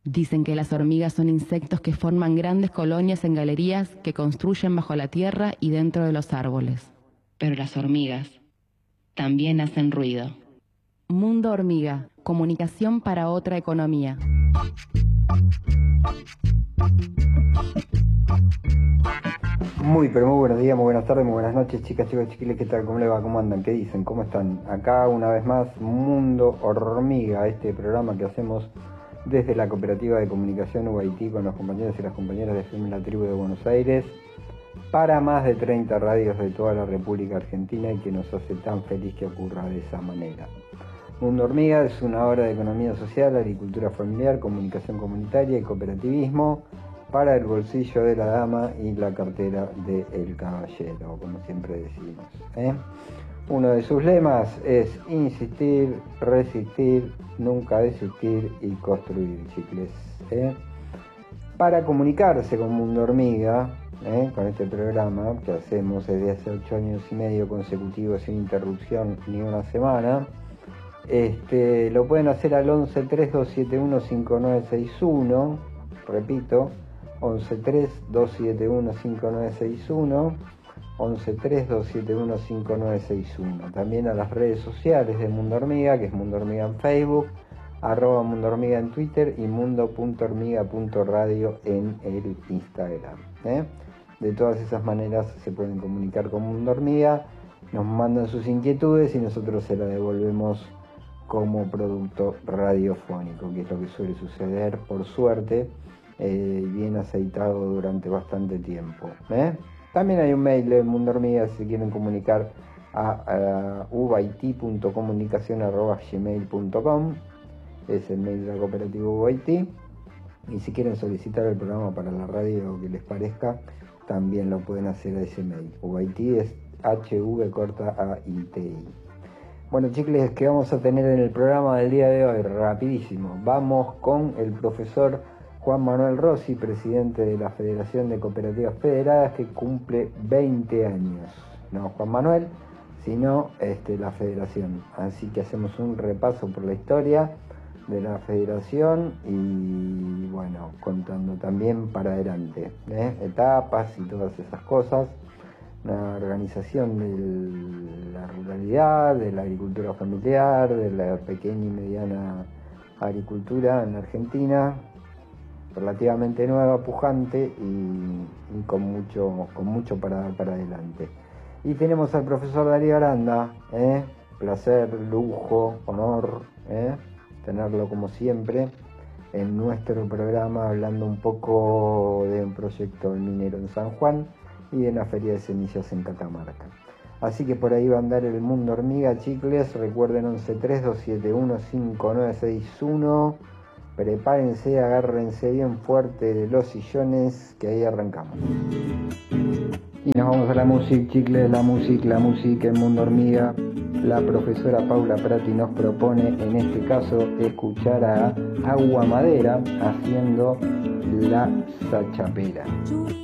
Dicen que las hormigas son insectos que forman grandes colonias en galerías que construyen bajo la tierra y dentro de los árboles. Pero las hormigas también hacen ruido. Mundo Hormiga, comunicación para otra economía. Muy buenos días, muy buenas tardes, muy buenas noches, chicas, chicos, chiquiles, ¿qué tal? ¿Cómo les va? ¿Cómo andan? ¿Qué dicen? ¿Cómo están? Acá una vez más, Mundo Hormiga, este programa que hacemos desde la Cooperativa de Comunicación UIT con los compañeros y las compañeras de FM La Tribu de Buenos Aires, para más de 30 radios de toda la República Argentina y que nos hace tan feliz que ocurra de esa manera. Mundo Hormiga es una obra de economía social, agricultura familiar, comunicación comunitaria y cooperativismo para el bolsillo de la dama y la cartera del caballero, como siempre decimos. Uno de sus lemas es insistir, resistir, nunca desistir y construir, chicles. Para comunicarse con Mundo Hormiga, con este programa que hacemos desde hace 8 años y medio consecutivos sin interrupción ni una semana, lo pueden hacer al 11 3271 5961, repito, 11 3271 5961, 11 3271 5961. También a las redes sociales de Mundo Hormiga, que es Mundo Hormiga en Facebook, @Mundo Hormiga en Twitter y mundo.hormiga.radio en el Instagram. De todas esas maneras se pueden comunicar con Mundo Hormiga, nos mandan sus inquietudes y nosotros se las devolvemos como producto radiofónico, que es lo que suele suceder, por suerte, bien aceitado durante bastante tiempo. También hay un mail de Mundo Hormiga si se quieren comunicar a ubyt.comunicacion@gmail.com, es el mail de la cooperativa UBIT, y si quieren solicitar el programa para la radio que les parezca, también lo pueden hacer a ese mail. UBIT es HV_AITI. Bueno, chicles, ¿qué vamos a tener en el programa del día de hoy? Rapidísimo. Vamos con el profesor Juan Manuel Rossi, presidente de la Federación de Cooperativas Federadas, que cumple 20 años. No Juan Manuel, sino la federación. Así que hacemos un repaso por la historia de la federación y, bueno, contando también para adelante, etapas y todas esas cosas. Una organización de la ruralidad, de la agricultura familiar, de la pequeña y mediana agricultura en la Argentina, relativamente nueva, pujante y con mucho para dar para adelante. Y tenemos al profesor Darío Aranda, placer, lujo, honor, tenerlo como siempre en nuestro programa, hablando un poco de un proyecto minero en San Juan y de la Feria de Semillas en Catamarca. Así que por ahí va a andar el Mundo Hormiga, chicles. Recuerden 11 3271 5961. Prepárense, agárrense bien fuerte de los sillones, que ahí arrancamos. Y nos vamos a la música, chicles, la música en Mundo Hormiga. La profesora Paula Prati nos propone, en este caso, escuchar a Agua Madera haciendo La Sachapera.